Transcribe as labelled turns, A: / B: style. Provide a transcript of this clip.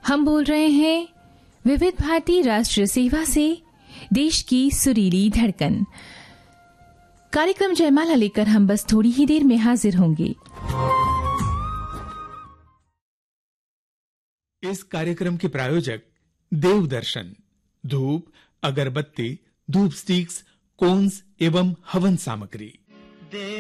A: हम बोल रहे हैं विविध भारती राष्ट्रीय सेवा से देश की सुरीली धड़कन। कार्यक्रम जयमाला लेकर हम बस थोड़ी ही देर में हाजिर होंगे।
B: इस कार्यक्रम के प्रायोजक देवदर्शन, धूप, अगरबत्ती, धूप स्टिक्स, कोन्स एवं हवन सामग्री।